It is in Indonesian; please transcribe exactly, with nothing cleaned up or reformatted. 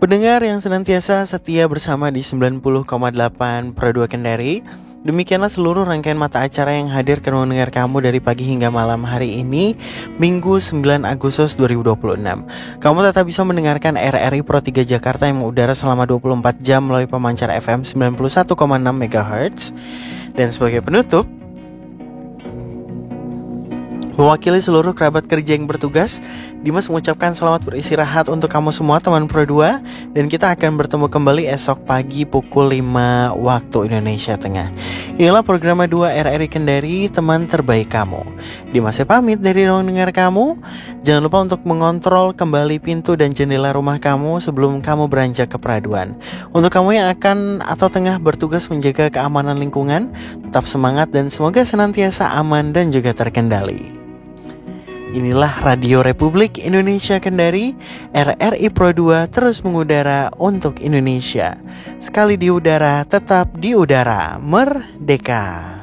Pendengar yang senantiasa setia bersama di sembilan puluh koma delapan Pro dua Kendari, demikianlah seluruh rangkaian mata acara yang hadir ke mendengar kamu dari pagi hingga malam hari ini, Minggu sembilan Agustus dua ribu dua puluh enam. Kamu tetap bisa mendengarkan R R I Pro tiga Jakarta yang mengudara selama dua puluh empat jam melalui pemancar F M sembilan puluh satu koma enam megahertz. Dan sebagai penutup, mewakili seluruh kerabat kerja yang bertugas, Dimas mengucapkan selamat beristirahat untuk kamu semua teman Pro dua. Dan kita akan bertemu kembali esok pagi pukul lima waktu Indonesia Tengah. Inilah program dua R R I Kendari, teman terbaik kamu. Dimas pamit dari ruang dengar kamu. Jangan lupa untuk mengontrol kembali pintu dan jendela rumah kamu sebelum kamu beranjak ke peraduan. Untuk kamu yang akan atau tengah bertugas menjaga keamanan lingkungan, tetap semangat dan semoga senantiasa aman dan juga terkendali. Inilah Radio Republik Indonesia Kendari, R R I Pro dua terus mengudara untuk Indonesia. Sekali di udara, tetap di udara, merdeka.